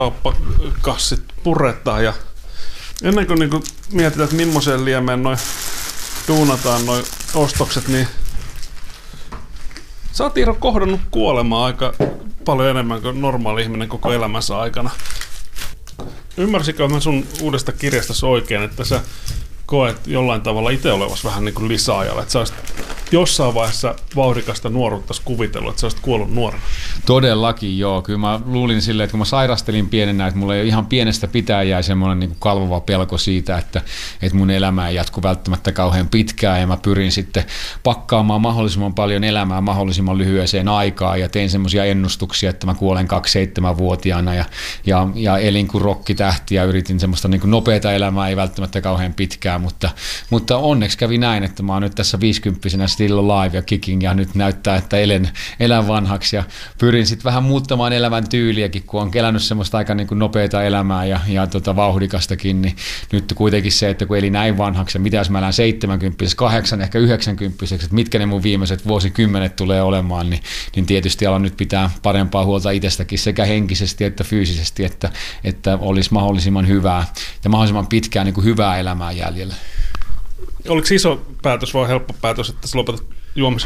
kauppakassit puretaan ja ennen kuin niinku mietitään, että millaiseen liemeen noi duunataan noi ostokset, niin sä oot Iiro kohdannut kuolemaa aika paljon enemmän kuin normaali ihminen koko elämänsä aikana. Ymmärsikö mä sun uudesta kirjasta oikein, että sä koet jollain tavalla itse olevasi vähän niin kuin lisäajalla, että sä olisit jossain vaiheessa vauhdikasta nuoruutta kuvitellut, että sä olisit kuollut nuorena? Todellakin joo. Kyllä mä luulin silleen, että kun mä sairastelin pienenä, että mulla ei ihan pienestä pitäen jäi semmoinen niin kuin kalvava pelko siitä, että mun elämä ei jatku välttämättä kauhean pitkään ja mä pyrin sitten pakkaamaan mahdollisimman paljon elämää mahdollisimman lyhyeseen aikaan ja tein semmoisia ennustuksia, että mä kuolen 27-vuotiaana ja elin kuin rokkitähti ja yritin semmoista niin kuin nopeata elämää, ei välttämättä kauhean pitkään, mutta onneksi kävi näin, että mä oon nyt tässä 50-vuotiaana still alive ja kicking ja nyt näyttää, että elän vanhaksi ja pyrin sitten vähän muuttamaan elämän tyyliäkin, kun on elänyt semmoista aika niin kuin nopeata elämää ja vauhdikastakin, niin nyt kuitenkin se, että kun eli näin vanhaksi ja mitä jos mä elän 70, 8, ehkä 90, että mitkä ne mun viimeiset vuosikymmenet tulee olemaan, niin tietysti alan nyt pitää parempaa huolta itsestäkin sekä henkisesti että fyysisesti, että olisi mahdollisimman hyvää ja mahdollisimman pitkään niin kuin hyvää elämää jäljellä. Oliko iso päätös vai helppo päätös, että sä lopetat juomisen?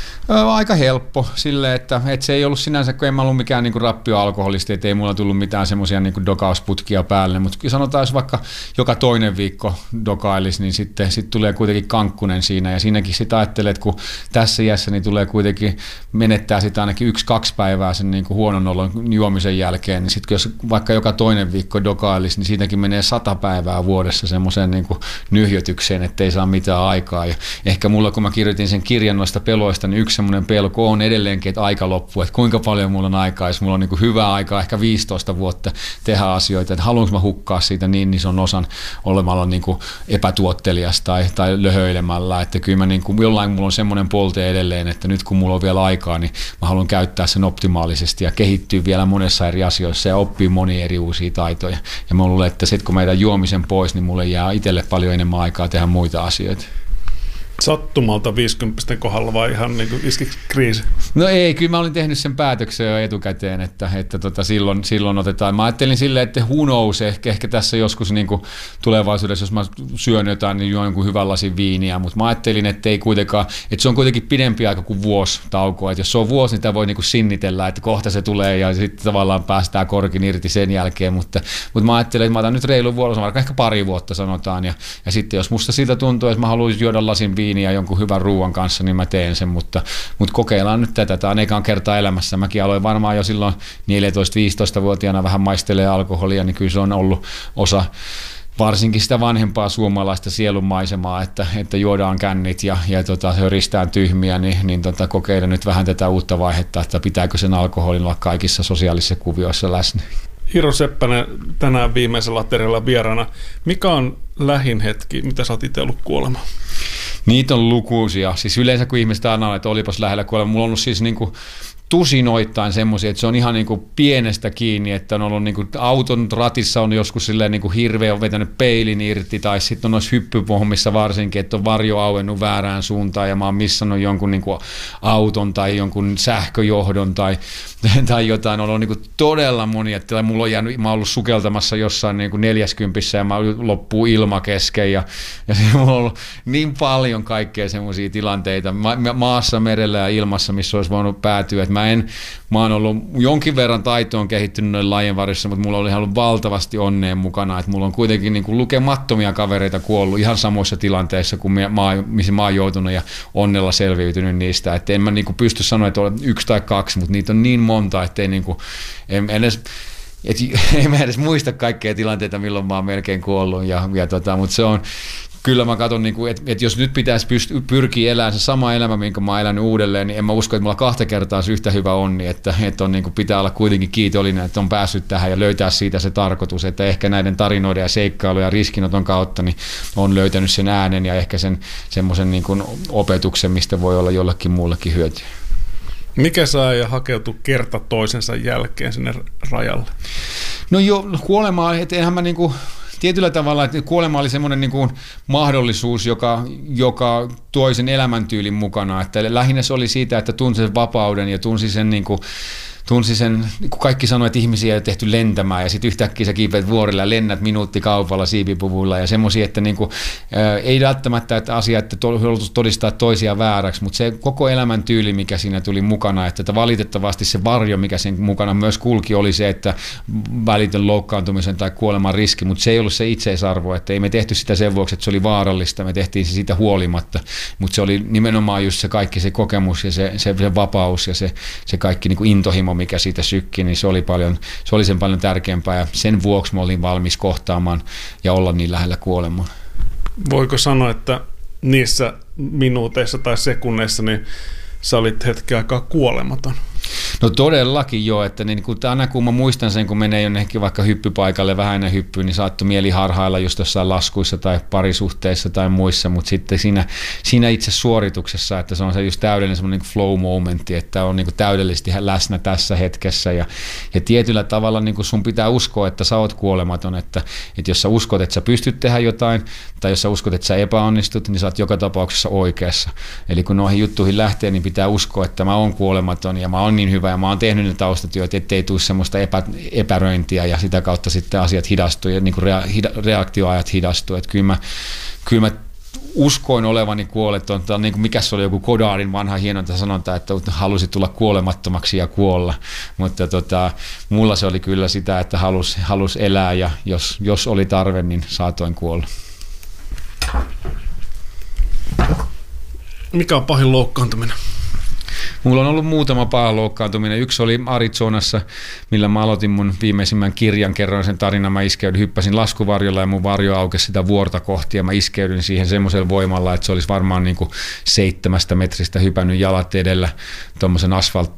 Aika helppo silleen, että se ei ollut sinänsä, kun en mä ollut mikään niinku rappioalkoholisti, että ei mulla tullut mitään semmoisia niinku dokausputkia päälle, mutta sanotaan, jos vaikka joka toinen viikko dokailisi, niin sitten tulee kuitenkin kankkunen siinä ja siinäkin sitten ajattelee, että kun tässä iässä niin tulee kuitenkin menettää sitä ainakin 1-2 päivää sen niinku huonon olon juomisen jälkeen, niin sitten jos vaikka joka toinen viikko dokailisi, niin siitäkin menee 100 päivää vuodessa semmoiseen niinku nyhjötykseen, ettei saa mitään aikaa ja ehkä mulla, kun mä kirjoitin sen kirjan noista peloista, niin yksi semmoinen pelko on edelleenkin, että aika loppuu, että kuinka paljon mulla on aikaa, jos mulla on niin kuin hyvää aikaa, ehkä 15 vuotta tehdä asioita, että haluanko mä hukkaa siitä niin ison osan olemalla niin kuin epätuottelias tai löhöilemällä, että kyllä mä niin kuin, jollain mulla on semmoinen polte edelleen, että nyt kun mulla on vielä aikaa, niin mä haluan käyttää sen optimaalisesti ja kehittyä vielä monessa eri asioissa ja oppia monia eri uusia taitoja. Ja mä luulen, että sitten kun meidän juomisen pois, niin mulle jää itselle paljon enemmän aikaa tehdä muita asioita. Sattumalta 50 kohdalla vai ihan niin kuin iskikö kriisi? No ei, kyllä mä olin tehnyt sen päätöksen jo etukäteen, että silloin otetaan. Mä ajattelin silleen, että who knows, ehkä tässä joskus niin kuin tulevaisuudessa, jos mä syön jotain, niin juon jonkun hyvän lasin viiniä, mutta mä ajattelin, että ei kuitenkaan, että se on kuitenkin pidempi aika kuin vuosi taukoa, että jos se on vuosi, niin tämä voi niin kuin sinnitellä, että kohta se tulee ja sitten tavallaan päästään korkin irti sen jälkeen, mutta mä ajattelin, että mä otan nyt reilu vuosi, vaikka ehkä pari vuotta sanotaan, ja sitten jos musta siltä tuntuu, että mä haluaisin juoda lasin viiniä jonkun hyvän ruuan kanssa, niin mä teen sen, mutta kokeillaan nyt tätä. Tämä on ekan kertaa elämässä. Mäkin aloin varmaan jo silloin 14-15-vuotiaana vähän maistelee alkoholia, niin kyllä se on ollut osa varsinkin sitä vanhempaa suomalaista sielunmaisemaa, että juodaan kännit ja höristään tyhmiä, niin kokeilla nyt vähän tätä uutta vaihetta, että pitääkö sen alkoholin olla kaikissa sosiaalisissa kuvioissa läsnä. Iiro Seppänen tänään viimeisellä aterialla vieraana. Mikä on lähin hetki, mitä sä oot itse ollut kuolemaan? Niitä on lukuisia. Siis yleensä kun ihmiset aina, että olipas lähellä kuolema, mulla on ollut siis niinku tusinoittain semmoisia, että se on ihan niinku pienestä kiinni, että on ollut niinku auton ratissa on joskus silleen niinku hirveä on vetänyt peilin irti tai sitten on noissa hyppypohmissa varsinkin, että on varjo auennut väärään suuntaan ja mä oon missannut jonkun niinku auton tai jonkun sähköjohdon tai jotain, on ollut niinku todella monia, että mulla on jäänyt, mä oon ollut sukeltamassa jossain niinku 40 ja mä loppuu ilma kesken ja mulla on ollut niin paljon kaikkea semmoisia tilanteita maassa, merellä ja ilmassa, missä olisi voinut päätyä, että mä oon ollut jonkin verran taitoon kehittynyt noin lajien varissa, mutta mulla oli ollut valtavasti onneen mukana, että mulla on kuitenkin niin kuin lukemattomia kavereita kuollut ihan samoissa tilanteissa kuin missä mä oon joutunut ja onnella selviytynyt niistä, että en mä niin kuin pysty sanoa, että on 1 tai 2, mutta niitä on niin monta, että ei niin kuin, en mä edes muista kaikkea tilanteita, milloin mä oon melkein kuollut, mutta se on kyllä mä katson, että jos nyt pitäisi pyrkiä elämään se sama elämä, minkä mä oon elänyt uudelleen, niin en mä usko, että mulla 2 kertaa olisi yhtä hyvä onni, että on, niin kuin pitää olla kuitenkin kiitollinen, että on päässyt tähän ja löytää siitä se tarkoitus, että ehkä näiden tarinoiden ja seikkailujen ja riskinoton kautta niin on löytänyt sen äänen ja ehkä sen semmoisen niin kuin opetuksen, mistä voi olla jollekin muullekin hyötyä. Mikä saa ja hakeutua kerta toisensa jälkeen sinne rajalle? No jo, kuolemaa, että enhän mä niinku tietyllä tavalla, että kuolema oli semmoinen niin kuin mahdollisuus, joka toi sen elämäntyylin mukana. Että lähinnä se oli siitä, että tunsi sen vapauden ja tunsi sen niin kuin tunsin sen, kun kaikki sanoi, että ihmisiä ei ole tehty lentämään ja sitten yhtäkkiä sä kiipeät vuorilla ja lennät minuuttikaupalla siipipuvuilla ja semmoisia, että niin kuin, ei välttämättä että asia, että todistaa toisia vääräksi, mutta se koko elämäntyyli, mikä siinä tuli mukana, että valitettavasti se varjo, mikä sen mukana myös kulki, oli se, että välitön loukkaantumisen tai kuoleman riski, mutta se ei ollut se itseisarvo, että ei me tehty sitä sen vuoksi, että se oli vaarallista, me tehtiin se siitä huolimatta, mutta se oli nimenomaan just se kaikki se kokemus ja se vapaus ja se kaikki niin kuin intohimo, mikä siitä sykki, niin se oli sen paljon tärkeämpää ja sen vuoksi mä olin valmis kohtaamaan ja olla niin lähellä kuolemaa. Voiko sanoa, että niissä minuuteissa tai sekunneissa niin sä olit hetken aikaa kuolematon? No todellakin joo, että niin aina kun mä muistan sen, kun menee jonnekin vaikka hyppypaikalle vähän ennen hyppyä, niin saattoi mieli harhailla just jossain laskuissa tai parisuhteissa tai muissa, mutta sitten siinä itse suorituksessa, että se on se just täydellinen semmoinen niin flow momentti, että on niin täydellisesti läsnä tässä hetkessä ja tietyllä tavalla niin sun pitää uskoa, että sä oot kuolematon, että jos sä uskot, että sä pystyt tehdä jotain tai jos sä uskot, että sä epäonnistut, niin sä oot joka tapauksessa oikeassa. Eli kun noihin juttuihin lähtee, niin pitää uskoa, että mä oon kuolematon ja mä oon niin hyvä ja mä oon tehnyt ne taustatyöt, ettei tule semmoista epäröintiä ja sitä kautta sitten asiat hidastuu ja niin reaktioajat hidastuu. Että kyllä mä uskoin olevani kuoleton. Niin kuin mikä se oli joku Godardin vanha hienonta sanonta, että halusi tulla kuolemattomaksi ja kuolla. Mutta mulla se oli kyllä sitä, että halus elää ja jos oli tarve, niin saatoin kuolla. Mikä on pahin loukkaantuminen? Mulla on ollut muutama paha loukkaantuminen. Yksi oli Arizonassa, millä mä aloitin mun viimeisimmän kirjan, kerroin sen tarinan. Mä hyppäsin laskuvarjolla ja mun varjo aukesi sitä vuorta kohti ja mä iskeydyin siihen semmoisella voimalla, että se olisi varmaan niin kuin 7 metristä hypännyt jalat edellä tuommoisen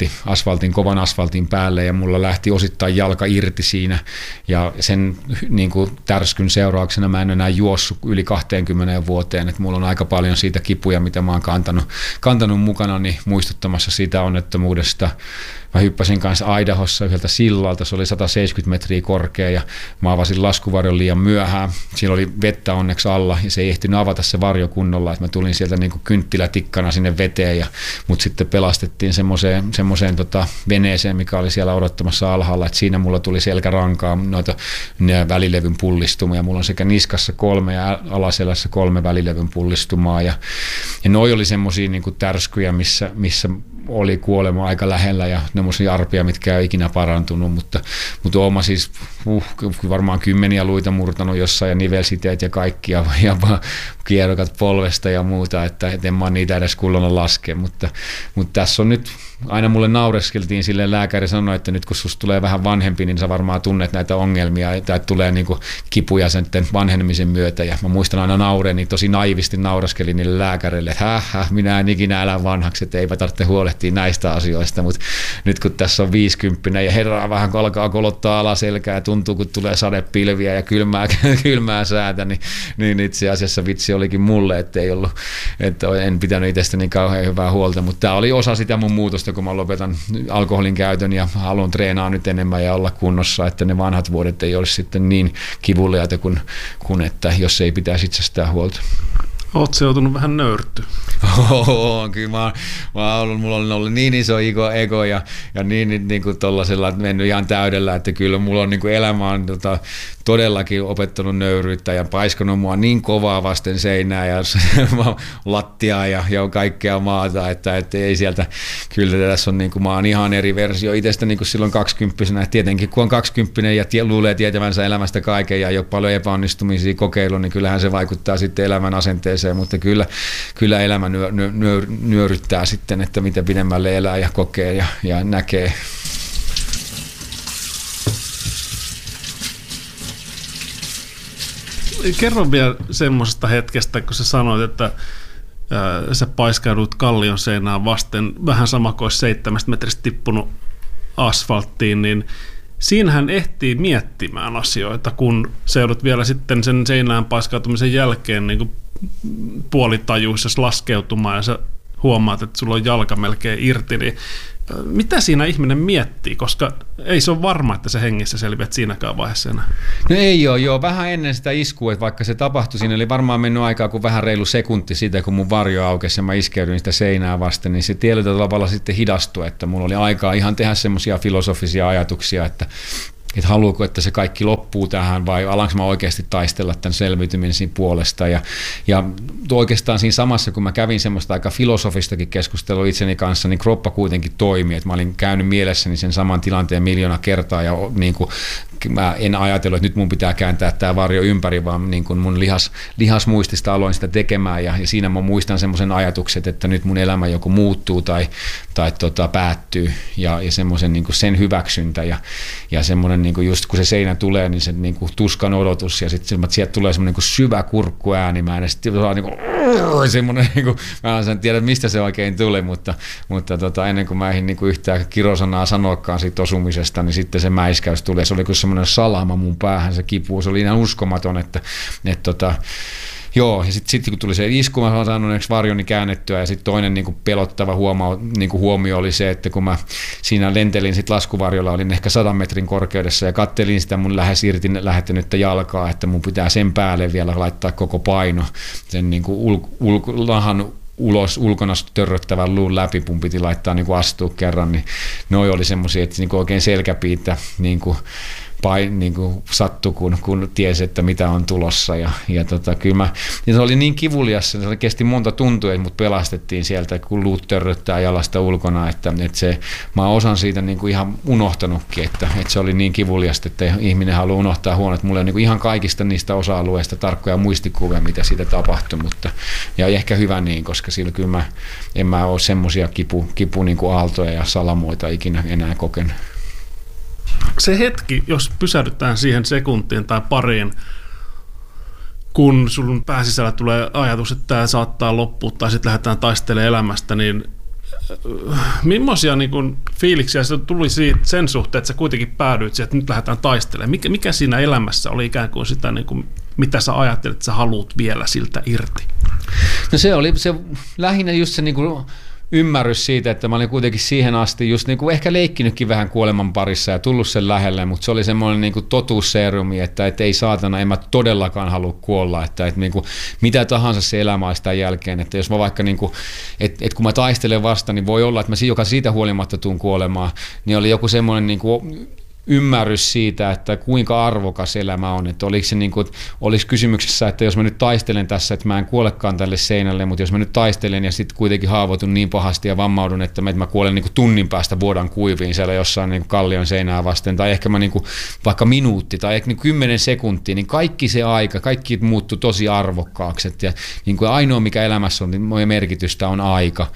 kovan asfaltin päälle ja mulla lähti osittain jalka irti siinä ja sen niin kuin tärskyn seurauksena mä en enää juossut yli 20 vuoteen, että mulla on aika paljon siitä kipuja, mitä mä oon kantanut mukanani muistuttamassa siitä onnettomuudesta. Mä hyppäsin kanssa Idahossa yhdeltä sillalta, se oli 170 metriä korkea ja mä avasin laskuvarjon liian myöhään. Siinä oli vettä onneksi alla ja se ei ehtinyt avata se varjo kunnolla, että mä tulin sieltä niin kuin kynttilätikkana sinne veteen, mut sitten pelastettiin semmoiseen veneeseen, mikä oli siellä odottamassa alhaalla, että siinä mulla tuli selkärankaan noita välilevyn pullistumia. Mulla on sekä niskassa 3 ja alaselässä 3 välilevyn pullistumaa ja noi oli semmoisia niin kuin tärskyjä, missä oli kuolema aika lähellä ja semmoisia arpia, mitkä ei ikinä parantunut, mutta oon siis varmaan 10 luita murtanut jossain ja nivelsiteet ja kaikki ja kierrokat polvesta ja muuta, että en mä niitä edes kullona laske, mutta tässä on nyt, aina mulle naureskeltiin silleen, lääkäri sanoi, että nyt kun susta tulee vähän vanhempi, niin sä varmaan tunnet näitä ongelmia, että tulee niinku kipuja sen vanhenemisen myötä ja mä muistan aina niin tosi naivisti nauraskelin niille lääkäreille, että minä en ikinä elä vanhaksi, että eipä tarvitse huolehtia näistä asioista, mutta nyt kun tässä on 50 ja herraa vähän alkaa kolottaa alaselkää ja tuntuu, kun tulee sadepilviä ja kylmää säätä, niin itse asiassa vitsi olikin mulle, että en pitänyt itsestäni niin kauhean hyvää huolta, mutta tämä oli osa sitä mun muutosta, kun mä lopetan alkoholin käytön ja haluan treenaa nyt enemmän ja olla kunnossa, että ne vanhat vuodet ei olisi sitten niin kivulliaita kuin että jos ei pitäisi itsestään huolta. Oletko joutunut vähän nöyrtyä? Kyllä mulla on ollut niin iso ego ja niin kuin tollasella mennyt ihan täydellä, että kyllä mulla on niin kuin elämä on todellakin opettanut nöyryyttä ja paiskonut mua niin kovaa vasten seinää ja lattiaa ja kaikkea maata, että ei sieltä, kyllä tässä on niin kuin, mä oon ihan eri versio itsestä niin kuin silloin 20-vuotiaana, tietenkin kun on 20 ja luulee tietävänsä elämästä kaiken ja ei ole paljon epäonnistumisia kokeilu, niin kyllähän se vaikuttaa sitten elämän asenteeseen, mutta kyllä elämä nyöryttää sitten, että miten pidemmälle elää ja kokee ja näkee. Kerro vielä semmoisesta hetkestä, kun sä sanoit, että sä paiskaudut kallion seinään vasten, vähän sama kuin olisi 7 metristä tippunut asfalttiin, niin siinähän ehtii miettimään asioita, kun sä joudut vielä sitten sen seinään paiskautumisen jälkeen niin kuin puolitajuissa laskeutumaan ja sä huomaat, että sulla on jalka melkein irti, niin Mitä siinä ihminen miettii, koska ei se ole varma, että se hengissä selviät siinäkään vaiheessa enää. No ei ole, joo. Vähän ennen sitä iskua, että vaikka se tapahtui, siinä oli varmaan mennyt aikaa kuin vähän reilu sekunti siitä, kun mun varjo aukesi ja mä iskeydyin sitä seinää vasten, niin se tietyllä tavalla sitten hidastui, että mulla oli aikaa ihan tehdä semmoisia filosofisia ajatuksia, että haluuko, että se kaikki loppuu tähän vai alanko mä oikeasti taistella tämän selviytymisen puolesta. Ja oikeastaan siinä samassa, kun mä kävin semmoista aika filosofistakin keskustelua itseni kanssa, niin kroppa kuitenkin toimi. Että mä olin käynyt mielessäni sen saman tilanteen 1,000,000 kertaa ja niin kuin, mä en ajatellut, että nyt mun pitää kääntää tämä varjo ympäri, vaan niin kuin mun lihasmuistista aloin sitä tekemään ja siinä mä muistan semmoisen ajatuksen, että nyt mun elämä joko muuttuu tai päättyy ja semmoisen niin kuin sen hyväksyntä ja semmoinen niin kuin just kun se seinä tulee, niin se niin kuin tuskan odotus ja sitten sieltä tulee semmoinen niin kuin syvä kurkkuääni, ja sitten saa niin kuin semmoinen, niin kuin, mä en tiedä mistä se oikein tuli, mutta ennen kuin mä en niin kuin yhtään kirosanaa sanoakaan siitä osumisesta, niin sitten se mäiskäys tulee, se oli kuin semmoinen salama mun päähän, se kipu, se oli ihan uskomaton, että joo, ja sitten kun tuli se isku, mä sain onneksi varjoni käännettyä, ja sitten toinen niin kuin pelottava huomio oli se, että kun mä siinä lentelin sit laskuvarjolla, olin ehkä 100 metrin korkeudessa, ja kattelin sitä mun lähes irti lähettänyttä jalkaa, että mun pitää sen päälle vielä laittaa koko paino, sen niin kuin lahan ulos ulkona törröttävän luun läpi, mun piti laittaa niin kuin astua kerran, niin noi oli semmoisia, että niin kuin oikein selkäpiitä niin kuin sattui, kun tiesi, että mitä on tulossa. Kyllä se oli niin kivulias, se kesti monta tuntua, että mut pelastettiin sieltä, kun luut törröttää jalasta ulkona, että mä osan siitä niin kuin ihan unohtanutkin, että se oli niin kivuliasta, että ihminen haluaa unohtaa huono, mulla on niin kuin ihan kaikista niistä osa-alueista tarkkoja muistikuvia, mitä siitä tapahtui, ja ehkä hyvä niin, koska sillä kyllä en mä ole semmoisia kipu niin kuin aaltoja ja salamoita ikinä enää kokenut. Se hetki, jos pysähdytään siihen sekuntiin tai pariin, kun sun pääsisällä tulee ajatus, että tämä saattaa loppua tai sitten lähdetään taistelemaan elämästä, niin millaisia niin kun fiiliksiä se tuli siitä sen suhteen, että sä kuitenkin päädyit siihen, että nyt lähdetään taistelemaan? Mikä siinä elämässä oli ikään kuin sitä, niin kuin, mitä sä ajattelet, että sä haluat vielä siltä irti? No se oli se lähinnä just se niin kuin ymmärrys siitä, että mä olin kuitenkin siihen asti just niin kuin ehkä leikkinytkin vähän kuoleman parissa ja tullut sen lähelle, mutta se oli semmoinen niin kuin totuusseerumi, että ei saatana, en mä todellakaan halua kuolla, että niin kuin mitä tahansa se elämä olisi tämän jälkeen, että jos mä vaikka niin kuin, että kun mä taistelen vasta, niin voi olla, että mä joka siitä huolimatta tuun kuolemaan, niin oli joku semmoinen niin kuin ymmärrys siitä, että kuinka arvokas elämä on, että oliko se niin kuin, olisi kysymyksessä, että jos mä nyt taistelen tässä, että mä en kuolekaan tälle seinälle, mutta jos mä nyt taistelen ja sitten kuitenkin haavoitun niin pahasti ja vammaudun, että mä kuolen niin kuin tunnin päästä vuodan kuiviin siellä jossain niin kuin kallion seinää vasten, tai ehkä mä niin kuin, vaikka minuutti tai ehkä niin 10 sekuntia, niin kaikki se aika, kaikki muuttui tosi arvokkaaksi, ja niin kuin ainoa mikä elämässä on, niin merkitystä on aika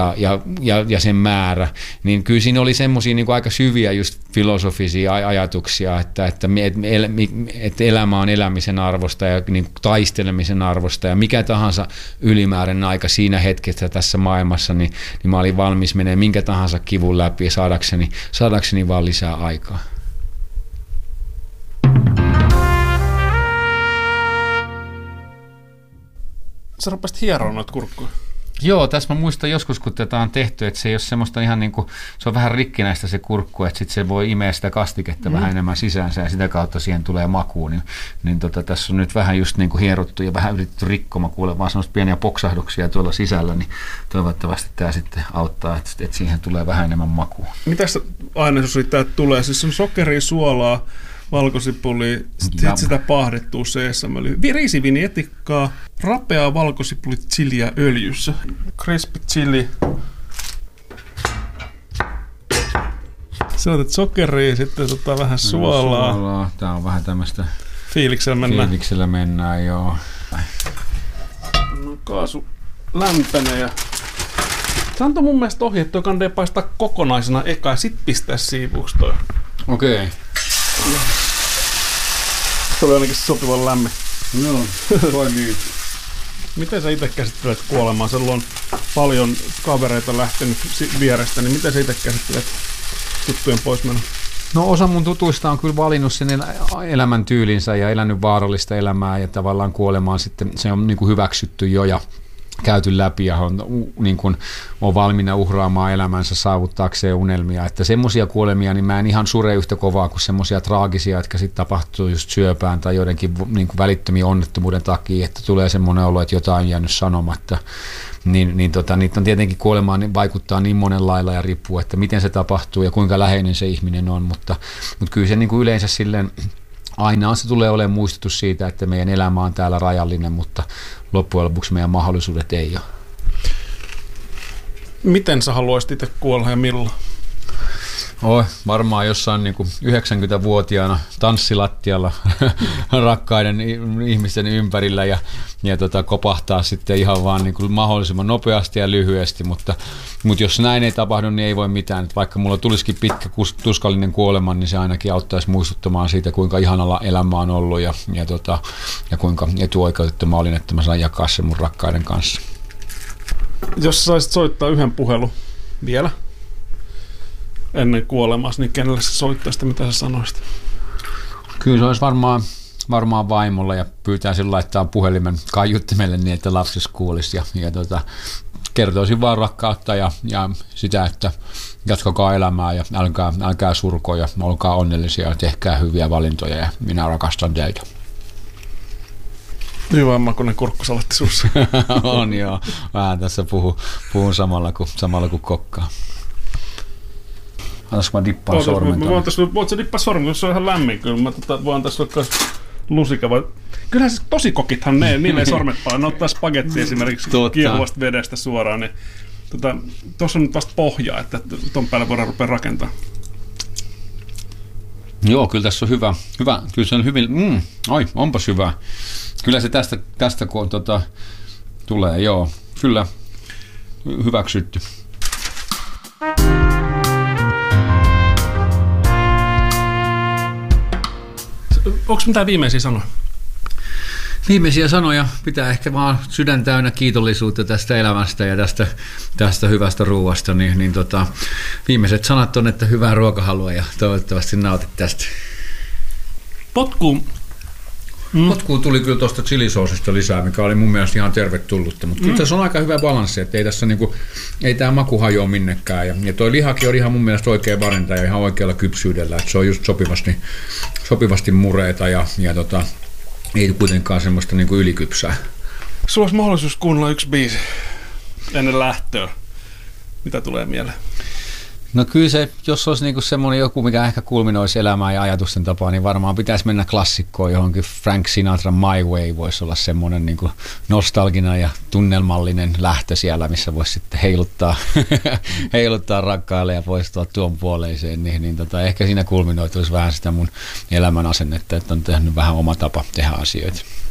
ja sen määrä, niin kyllä siinä oli semmoisia niin kuin aika syviä just filosofisia ajatuksia, että elämä on elämisen arvosta ja niin taistelemisen arvosta ja mikä tahansa ylimääräinen aika siinä hetkessä tässä maailmassa, niin mä olin valmis menemään minkä tahansa kivun läpi saadakseni vaan lisää aikaa. Sä rupesit hieroon noita kurkkuja. Joo, tässä mä muistan joskus, kun tätä on tehty, että se ei ole semmoista ihan niin kuin, se on vähän rikkinäistä se kurkku, että sitten se voi imeä sitä kastiketta vähän enemmän sisäänsä ja sitä kautta siihen tulee makuun. Niin tässä on nyt vähän just niin kuin hierottu ja vähän yritetty rikkoa, mä kuulen vaan semmoista pieniä poksahduksia tuolla sisällä, niin toivottavasti tämä sitten auttaa, että siihen tulee vähän enemmän makua. Mitäs ainesosia siitä tulee? Siis on sokeria, suolaa, valkosipuli, sitten sitä paahdettua seesamöljyä, riisiviini, etikkaa, rapeaa valkosipuli, chiliä öljyssä, crispy chili. Sä otat sokeria, sitten vähän suolaa. Tää on vähän tämmöistä fiiliksellä mennään, joo. No, kaasu lämpenee ja se antoi mun mielestä ohi, että toi kandee paistaa kokonaisena eka ja sit pistää siivuuksi toi. Okei. Se oli ainakin sopivan lämmin. Joo, toimii. Miten sä itse käsittelet kuolemaa? Sulla on paljon kavereita lähtenyt vierestä, niin miten sä itse käsittelet tuttujen poismenon? No osa mun tutuista on kyllä valinnut sen elämäntyylinsä ja elänyt vaarallista elämää ja tavallaan kuolemaan sitten se on niin kuin hyväksytty jo ja käyty läpi ja niin kuin, on valmiina uhraamaan elämänsä saavuttaakseen unelmia. Että semmoisia kuolemia, niin mä en ihan sure yhtä kovaa kuin semmoisia traagisia, jotka sitten tapahtuu just syöpään tai joidenkin niin kuin välittömiä onnettomuuden takia, että tulee semmoinen olo, että jotain on jäänyt sanomatta. Niitä on tietenkin kuolemaan niin vaikuttaa niin monen lailla ja riippuu, että miten se tapahtuu ja kuinka läheinen se ihminen on, mutta kyllä se niin kuin yleensä silleen aina se tulee olemaan muistutus siitä, että meidän elämä on täällä rajallinen, mutta loppujen lopuksi meidän mahdollisuudet ei ole. Miten sä haluaisit itse kuolla ja milloin? Varmaan jossain niin kuin 90-vuotiaana tanssilattialla rakkaiden ihmisten ympärillä ja kopahtaa sitten ihan vaan niin kuin mahdollisimman nopeasti ja lyhyesti, mutta jos näin ei tapahdu, niin ei voi mitään. Että vaikka mulla tulisikin pitkä tuskallinen kuolema, niin se ainakin auttaisi muistuttamaan siitä, kuinka ihanalla elämä on ollut ja kuinka etuoikeutettu mä olin, että mä saan jakaa sen mun rakkaiden kanssa. Jos saisit soittaa yhden puhelun vielä ennen kuolemassa, niin kenelle sä soittaisit, mitä sä sanoisit? Kyllä se olisi varmaan vaimolla ja pyytäisin laittaa puhelimen kaiuttimelle niin, että lapsis kuulisi ja kertoisin vaan rakkautta ja sitä, että jatkakaa elämää ja älkää surko ja olkaa onnellisia ja tehkää hyviä valintoja ja minä rakastan teitä. Hyvä makuinen kurkkusalatti sussa. On joo, vähän tässä puhun samalla kuin kokkaa. Antaisiko mä dippaan sormen? Voit sä dippaa sormen, jos se on ihan lämmin. Kyllä mä voin tässä vaikka lusika. Kyllähän se tosi kokithan niille ei sormet paljon. Ne ottaa spagettia esimerkiksi kiehuvasta vedestä suoraan. Niin, tuossa on nyt vasta pohjaa, että ton päälle voidaan rupea rakentamaan. Joo, kyllä tässä on hyvä. Kyllä se on hyvin. Onpas hyvä. Kyllä se tästä kun tulee, joo. Kyllä hyväksytty. Onko mitään viimeisiä sanoja? Viimeisiä sanoja pitää ehkä vaan sydän täynnä kiitollisuutta tästä elämästä ja tästä hyvästä ruuasta. Viimeiset sanat on, että hyvää ruokahalua ja toivottavasti nautit tästä. Potkuun tuli kyllä tuosta chilisoosista lisää, mikä oli mun mielestä ihan tervetullutta, mutta kyllä tässä on aika hyvä balanssi, että ei tässä ei tämä maku hajoa minnekään. Ja toi lihakin on ihan mun mielestä oikein valinta ja ihan oikealla kypsyydellä, että se on just sopivasti mureeta ja ei kuitenkaan semmoista niin kuin ylikypsää. Sulla olisi mahdollisuus kuunnella yksi biisi ennen lähtöä. Mitä tulee mieleen? No kyllä se, jos olisi niinku semmoinen joku, mikä ehkä kulminoisi elämää ja ajatusten tapaa, niin varmaan pitäisi mennä klassikkoon johonkin. Frank Sinatra My Way voisi olla semmoinen niinku nostalginen ja tunnelmallinen lähtö siellä, missä voisi sitten heiluttaa rakkaille ja poistua tuon puoleiseen. Ehkä siinä kulminoituisi vähän sitä mun elämän asennetta, että on tehnyt vähän oma tapa tehdä asioita.